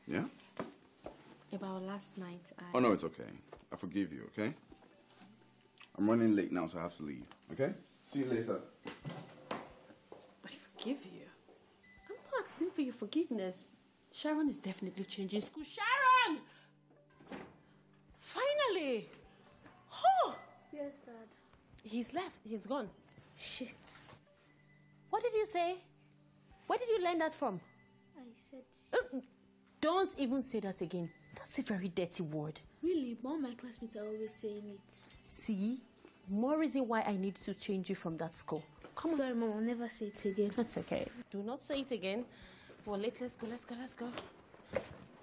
Yeah? About last night, Oh, no, it's okay. I forgive you, okay? I'm running late now, so I have to leave, okay? See you later. I forgive you? I'm not asking for your forgiveness. Sharon is definitely changing school. Sharon! Finally! Oh! Yes, Dad. He's left. He's gone. Shit. What did you say? Where did you learn that from? I said... Don't even say that again. That's a very dirty word. Really? But all my classmates are always saying it. See? More reason why I need to change you from that school. Come on. Sorry, Mom. I'll never say it again. That's okay. Do not say it again. Well, let's go.